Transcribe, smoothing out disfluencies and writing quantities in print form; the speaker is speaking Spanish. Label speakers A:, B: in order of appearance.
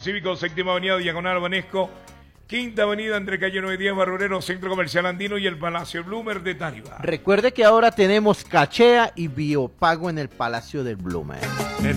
A: Cívico, Séptima Avenida, Diagonal Banesco, Quinta Avenida entre calle 9 y 10, Barrurero, Centro Comercial Andino y el Palacio Bloomer de Tariba.
B: Recuerde que ahora tenemos cachea y biopago en el Palacio del Bloomer.